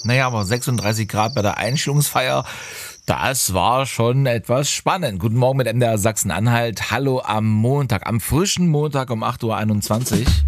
Naja, aber 36 Grad bei der Einschulungsfeier, das war schon etwas spannend. Guten Morgen mit MDR Sachsen-Anhalt. Hallo am Montag, am frischen Montag um 8.21 Uhr.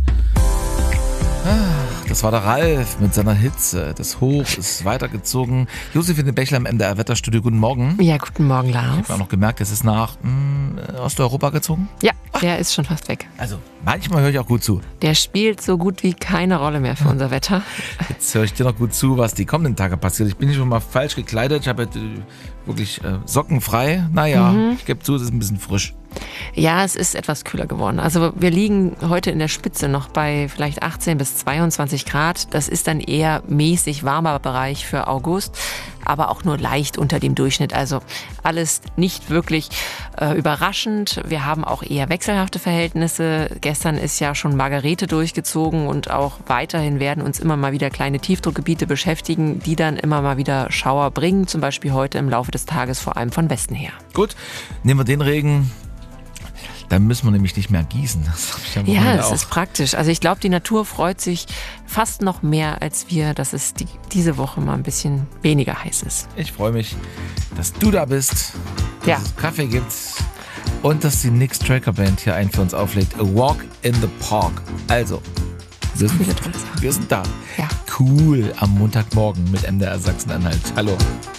Das war der Ralf mit seiner Hitze. Das Hoch ist weitergezogen. Josephine Bächler im MDR Wetterstudio. Guten Morgen. Ja, guten Morgen, Lars. Ich habe auch noch gemerkt, es ist nach Osteuropa gezogen. Ja, der ist schon fast weg. Also, manchmal höre ich auch gut zu. Der spielt so gut wie keine Rolle mehr für unser Wetter. Jetzt höre ich dir noch gut zu, was die kommenden Tage passiert. Ich bin schon mal falsch gekleidet. Ich habe jetzt wirklich Socken frei. Naja, ich gebe zu, es ist ein bisschen frisch. Ja, es ist etwas kühler geworden. Also wir liegen heute in der Spitze noch bei vielleicht 18 bis 22 Grad. Das ist dann eher mäßig warmer Bereich für August, aber auch nur leicht unter dem Durchschnitt. Also alles nicht wirklich überraschend. Wir haben auch eher wechselhafte Verhältnisse. Gestern ist ja schon Margarete durchgezogen und auch weiterhin werden uns immer mal wieder kleine Tiefdruckgebiete beschäftigen, die dann immer mal wieder Schauer bringen. Zum Beispiel heute im Laufe des Tages vor allem von Westen her. Gut, nehmen wir den Regen. Dann müssen wir nämlich nicht mehr gießen. Ja, das ist praktisch. Also ich glaube, die Natur freut sich fast noch mehr als wir, dass es diese Woche mal ein bisschen weniger heiß ist. Ich freue mich, dass du da bist, dass es Kaffee gibt und dass die Nix Tracker Band hier einen für uns auflegt. A Walk in the Park. Also, wir sind da. Ja. Cool am Montagmorgen mit MDR Sachsen-Anhalt. Hallo.